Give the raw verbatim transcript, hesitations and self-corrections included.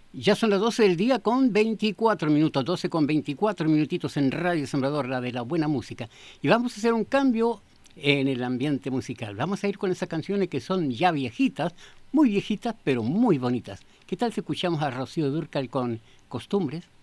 Ya son las doce del día con veinticuatro minutos, doce con veinticuatro minutitos en Radio Sembrador, la de la buena música. Y vamos a hacer un cambio en el ambiente musical. Vamos a ir con esas canciones que son ya viejitas, muy viejitas, pero muy bonitas. ¿Qué tal si escuchamos a Rocío Dúrcal con Costumbres?